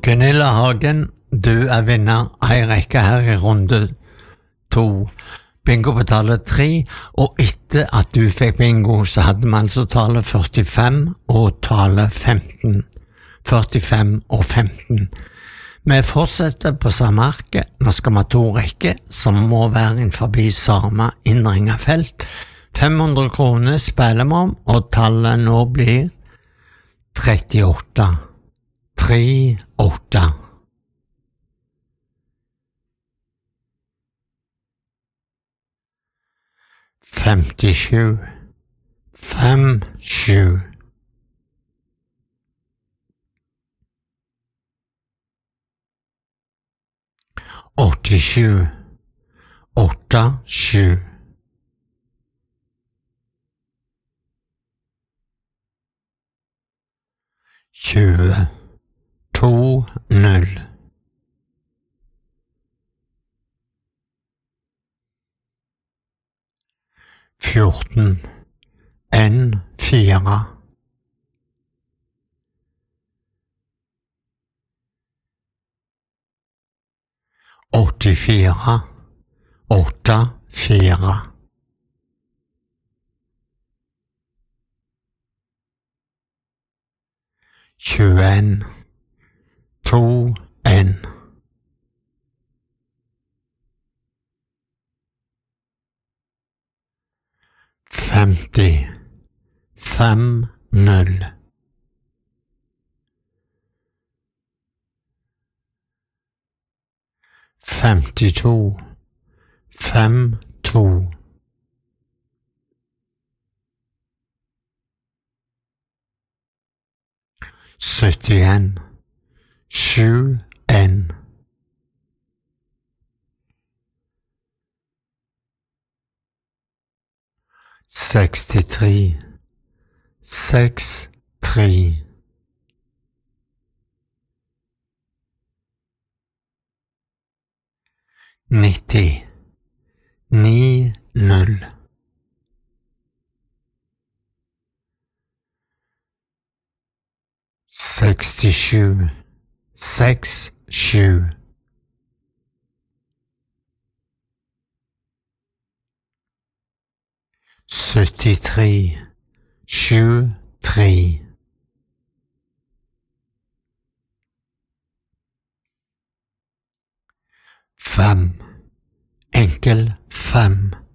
Gunilla Hagen, du er vinner ei rekke her i runde 2. Bingo på tallet 3, og etter at du fikk bingo, så hadde vi altså tallet 45 og tallet 15. 45 og 15. Vi fortsetter på samme arket. Nå skal vi ha 2 rekker, som må være innenfor samme innringet felt. 500 kroner spiller vi om, og tallet nå blir 38. 38. 57. 57. 87. 87. 20. 2 0. 14. 1 4. 84. 8 4. 21. 2 1. 50. 5 0. 52. 5 2. 71. 7 1. 63. 6 3. 90. 9 0. 67. 6 7. 73. 7 3. 5. Enkel 5.